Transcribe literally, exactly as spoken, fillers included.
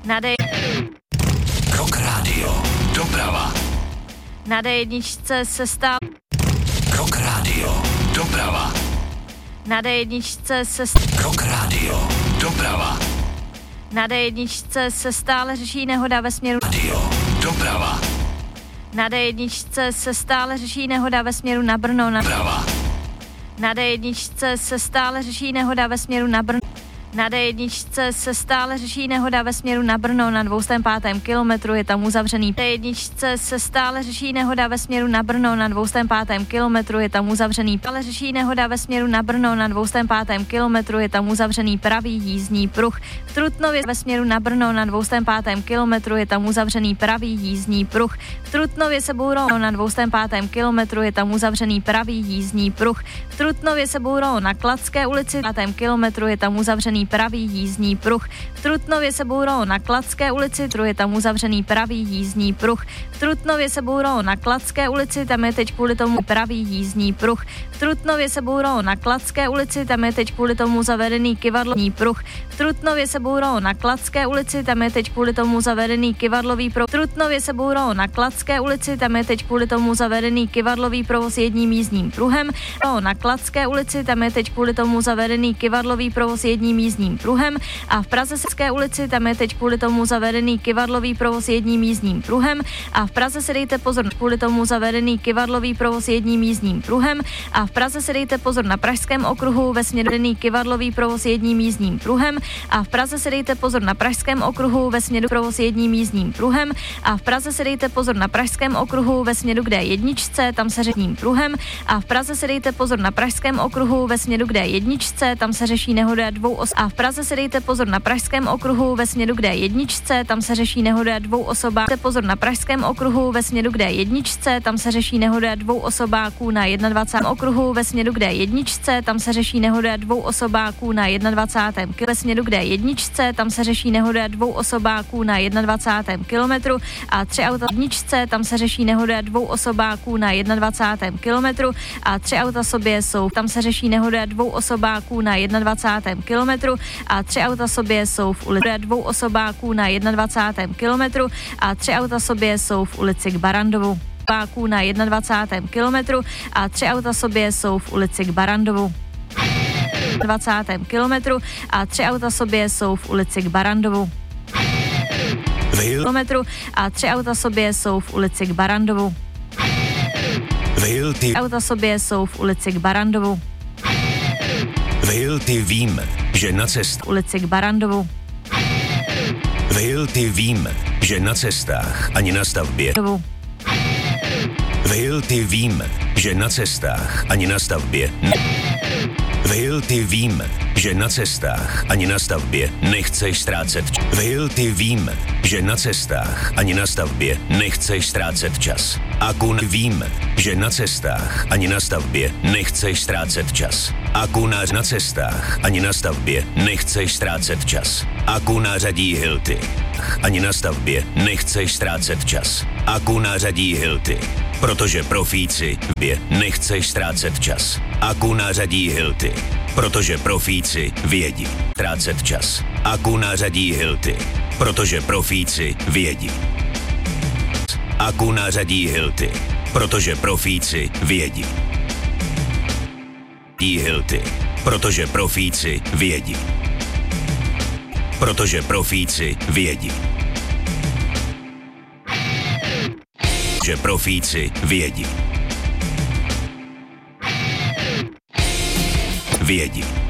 Na D... Rock Radio. Doprava. Na D jedna se stál... Rock Radio. Doprava. Na D jedna se... Rock Radio. Doprava. Na D jedna se stále řeší nehoda ve směru... Radio. Doprava. Na D jedna se stále řeší nehoda ve směru na Brno. Na... Doprava. Na D jedna se stále řeší nehoda ve směru na Brno. Na D jedna se stále řeší nehoda ve směru na Brno na dvě stě pátém kilometru, je tam uzavřený. D jedna se stále řeší nehoda ve směru na Brno na dvě stě pátém kilometru, je tam uzavřený. Ale řeší nehoda ve směru na Brno na dvě stě pátém kilometru, je tam uzavřený pravý jízdní pruh. V Trutnově ve směru na Brno na dvě stě pátém kilometru, je tam uzavřený pravý jízdní pruh. V Trutnově se bouralo na dvě stě pátém kilometru, je tam uzavřený pravý jízdní pruh. V Trutnově se bouralo na Kladské ulici na pátém kilometru, je tam uzavřený pravý jízdní pruh. V Trutnově se bouralo na Kladské ulici, je tam uzavřený pravý jízdní pruh. V Trutnově se bouralo na Kladské ulici, tam je teď kvůli tomu pravý jízdní pruh. V Trutnově se bouralo na Kladské ulici, tam je teď kvůli tomu zavedený kyvadlový pruh. V Trutnově se bouralo na Kladské ulici, tam je teď kvůli tomu zavedený kyvadlový pruh. V Trutnově se bouralo na Kladské ulici, tam je teď kvůli tomu zavedený kyvadlový provoz jedním jízdním pruhem. Na Kladské ulici, tam je teď kvůli tomu zavedený kyvadlový provoz jedním jízdním pruhem a v Praze Seské ulici, tam je teď kvůli tomu zavedený kyvadlový provoz jedním jízdním pruhem a v Praze se dejte pozor kvůli tomu zavedený kyvadlový provoz jedním jízdním pruhem a v Praze se dejte pozor na Pražském okruhu ve směru kyvadlový provoz jedním jízdním pruhem a v Praze se dejte pozor na Pražském okruhu ve směru provoz jedním jízdním pruhem a v Praze se dejte pozor na Pražském okruhu ve směru k D jedna, tam se řeší pruhem a v Praze se dejte pozor na Pražském okruhu ve směru k D jedna, tam se řeší nehoda dvou os a v Praze se dejte pozor na Pražském okruhu ve směru k D jedna, tam se řeší nehoda dvou osobáků. Dejte pozor na Pražském okruhu ve směru k D jedna, tam se řeší nehoda dvou osobáků na dvacátém prvním okruhu ve směru k D jedna, tam se řeší nehoda dvou osobáků na dvacátém prvním ve směru k D jedna, tam se řeší nehoda dvou osobáků na dvacátém prvním kilometru a tři auta jedničce, tam se řeší nehoda dvou osobáků na dvacátém prvním kilometru a tři auta sobě jsou, tam se řeší nehoda dvou osobáků na dvacátém prvním kilometru a tři auta sobě jsou v ulici dvou osobáků na dvacátém prvním kilometru a tři auta sobě jsou v ulici k Barandovu. Páků na dvacátém prvním kilometru a tři auta sobě jsou v ulici k Barandovu. dvacátém prvním kilometru a tři auta sobě jsou v ulici k Barandovu. Kilometru a tři auta sobě jsou v ulici k Barandovu. Vilty. Auta sobě jsou v ulici k Barandovu. Vilty víme, že na cestě ulici k Barandovu. Vilty víme, že na cestách ani na stavbě. Vilty víme, že na cestách ani na stavbě. Vilty víme, že na cestách ani na stavbě nechceš ztrácet čas. Vilty víme, že na cestách ani na stavbě nechceš ztrácet čas. Akun víme, že na cestách ani na stavbě nechceš ztrácet čas. Akunář na cestách ani na stavbě nechceš ztrácet čas. Akunář řadí Hilty. Ani na stavbě nechceš ztrácet čas. Akunář řadí Hilty. Protože profíci v nechceš ztrácet čas. Akunář řadí Hilty. Protože profíci vědí ztrácet čas. Akunář řadí Hilty. Protože profíci vědí. Akunář řadí Hilty. Protože profíci vědí. Hilty. Protože profíci vědí. Protože profíci vědí. Že profíci vědí. Vědí.